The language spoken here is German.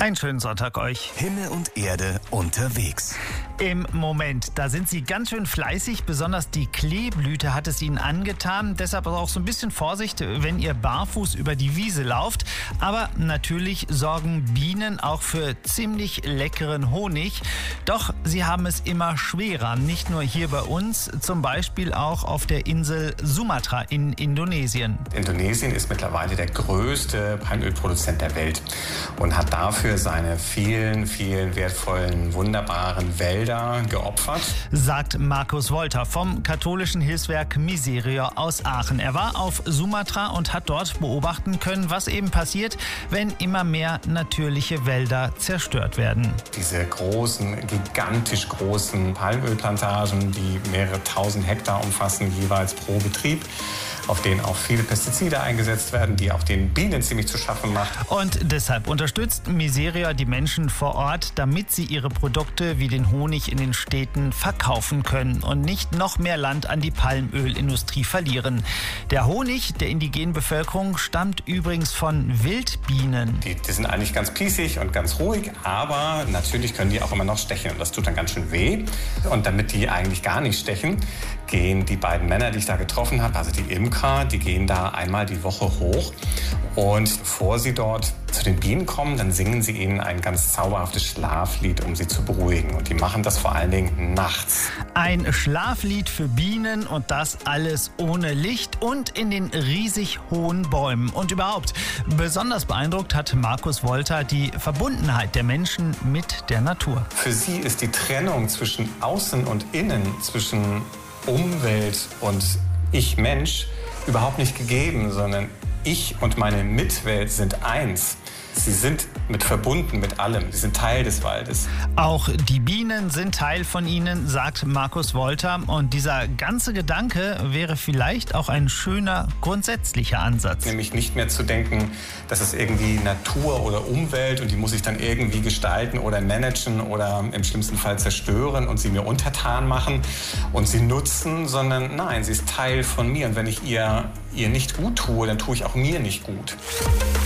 Einen schönen Sonntag euch. Himmel und Erde unterwegs. Im Moment, da sind sie ganz schön fleißig. Besonders die Kleeblüte hat es ihnen angetan. Deshalb auch so ein bisschen Vorsicht, wenn ihr barfuß über die Wiese lauft. Aber natürlich sorgen Bienen auch für ziemlich leckeren Honig. Doch sie haben es immer schwerer. Nicht nur hier bei uns, zum Beispiel auch auf der Insel Sumatra in Indonesien. Indonesien ist mittlerweile der größte Palmölproduzent der Welt und hat dafür seine vielen, vielen wertvollen, wunderbaren Wälder geopfert. Sagt Markus Wolter vom katholischen Hilfswerk Miserior aus Aachen. Er war auf Sumatra und hat dort beobachten können, was eben passiert, wenn immer mehr natürliche Wälder zerstört werden. Diese großen, gigantisch großen Palmölplantagen, die mehrere tausend Hektar umfassen, jeweils pro Betrieb, auf denen auch viele Pestizide eingesetzt werden, die auch den Bienen ziemlich zu schaffen macht. Und deshalb unterstützt Miserior die Menschen vor Ort, damit sie ihre Produkte wie den Honig in den Städten verkaufen können und nicht noch mehr Land an die Palmölindustrie verlieren. Der Honig der indigenen Bevölkerung stammt übrigens von Wildbienen. Die sind eigentlich ganz pießig und ganz ruhig, aber natürlich können die auch immer noch stechen und das tut dann ganz schön weh. Und damit die eigentlich gar nicht stechen, gehen die beiden Männer, die ich da getroffen habe, also die Imker, die gehen da einmal die Woche hoch und bevor sie dort zu den Bienen kommen, dann singen sie ihnen ein ganz zauberhaftes Schlaflied, um sie zu beruhigen. Und die machen das vor allen Dingen nachts. Ein Schlaflied für Bienen und das alles ohne Licht und in den riesig hohen Bäumen. Und überhaupt, besonders beeindruckt hat Markus Wolter die Verbundenheit der Menschen mit der Natur. Für sie ist die Trennung zwischen Außen und Innen, zwischen Umwelt und Ich Mensch überhaupt nicht gegeben, sondern ich und meine Mitwelt sind eins. Sie sind verbunden mit allem. Sie sind Teil des Waldes. Auch die Bienen sind Teil von ihnen, sagt Markus Wolter. Und dieser ganze Gedanke wäre vielleicht auch ein schöner grundsätzlicher Ansatz. Nämlich nicht mehr zu denken, das ist irgendwie Natur oder Umwelt und die muss ich dann irgendwie gestalten oder managen oder im schlimmsten Fall zerstören und sie mir untertan machen und sie nutzen, sondern nein, sie ist Teil von mir. Und wenn ich ihr nicht gut tue, dann tue ich auch mir nicht gut.